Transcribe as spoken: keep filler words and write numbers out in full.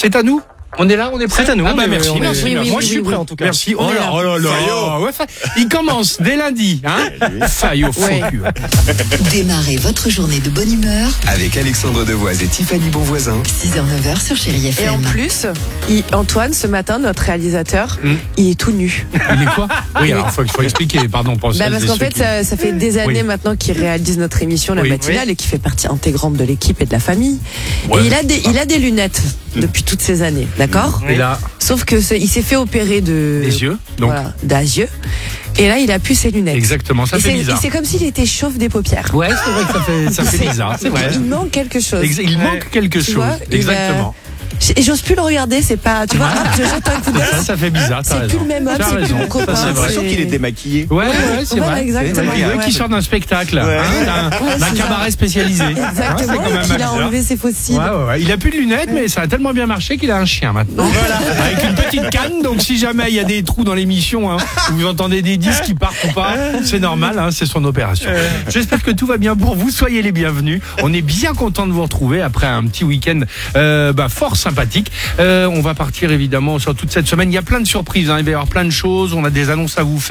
C'est à nous. On est là, on est prêt. C'est à nous. Ah bah on est- merci, on est- merci. oui, oui, Moi oui, je suis oui, prêt oui. en tout cas. Merci. Oh là, oh là là. Ouais, fa- il commence dès lundi, hein. Fayot faux Ouais. cul. Démarrez votre journée de bonne humeur. Avec Alexandre Devoise et Tiffany Bonvoisin. six heures neuf heures sur Chérie F Et en M. plus, il- Antoine, ce matin, notre réalisateur, Hmm. il est tout nu. Il est quoi? Oui, alors faut, faut expliquer, pardon pour Bah celles parce et qu'en ceux fait, qui- ça, ça fait des années Oui. maintenant qu'il réalise notre émission, la Oui. matinale, et qu'il fait partie intégrante de l'équipe et de la famille. Ouais. Et il a des, il a des lunettes depuis toutes ces années, d'accord? Et là, Sauf que c'est- il s'est fait opérer de les yeux, donc voilà, des yeux. Et là, il a plus ses lunettes. exactement, ça Et fait c'est, bizarre. et c'est comme s'il était chauve des paupières. Ouais, c'est vrai que ça fait, ça fait bizarre, c'est vrai. Il manque quelque chose. Ex- Il manque quelque Tu chose, vois, il a- exactement. Et j'ose plus le regarder, c'est pas, tu vois, hop, je jette un coup d'œil. Ça, ça fait bizarre, t'as C'est raison. plus le même homme, T'as c'est plus raison, mon copain. ça, c'est vrai. Je sens qu'il est démaquillé. Ouais, ouais, c'est Voilà, vrai. exactement. Il veut Ouais. qu'il sorte d'un spectacle, Ouais. hein, d'un, Ouais, d'un c'est ça. cabaret spécialisé. Hein, c'est Exactement, quand même et qu'il a bizarre. enlevé ses fossiles. Ouais, ouais, ouais. Il a plus de lunettes, mais ça a tellement bien marché qu'il a un chien maintenant. Avec une petite canne, donc si jamais il y a des trous dans l'émission, hein, où vous entendez des disques qui partent ou pas, c'est normal, hein, c'est son opération. J'espère que tout va bien pour vous, soyez les bienvenus. On est bien content de vous retrouver après un petit week-end euh, bah, fort sympathique. Euh, on va partir évidemment sur toute cette semaine. Il y a plein de surprises, hein. Il va y avoir plein de choses. On a des annonces à vous faire.